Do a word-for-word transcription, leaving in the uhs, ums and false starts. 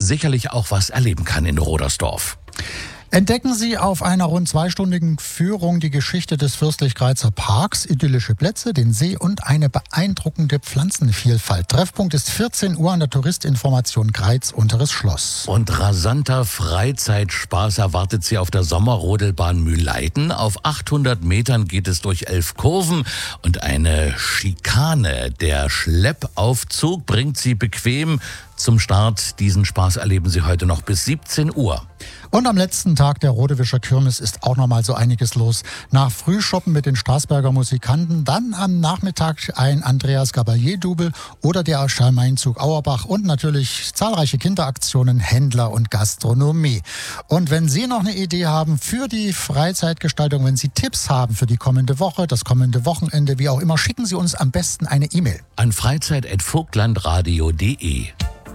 sicherlich auch was erleben kann in Rodersdorf. Entdecken Sie auf einer rund zweistündigen Führung die Geschichte des Fürstlich-Greizer Parks, idyllische Plätze, den See und eine beeindruckende Pflanzenvielfalt. Treffpunkt ist vierzehn Uhr an der Touristinformation Greiz Unteres Schloss. Und rasanter Freizeitspaß erwartet Sie auf der Sommerrodelbahn Mühleiten. Auf achthundert Metern geht es durch elf Kurven und eine Schikane. Der Schleppaufzug bringt Sie bequem zum Start. Diesen Spaß erleben Sie heute noch bis siebzehn Uhr. Und am letzten Tag der Rodewischer Kirmes ist auch noch mal so einiges los. Nach Frühshoppen mit den Straßberger Musikanten, dann am Nachmittag ein Andreas Gabalier-Double oder der Schalmeinzug Auerbach und natürlich zahlreiche Kinderaktionen, Händler und Gastronomie. Und wenn Sie noch eine Idee haben für die Freizeitgestaltung, wenn Sie Tipps haben für die kommende Woche, das kommende Wochenende, wie auch immer, schicken Sie uns am besten eine E-Mail an freizeit at vogtlandradio punkt de.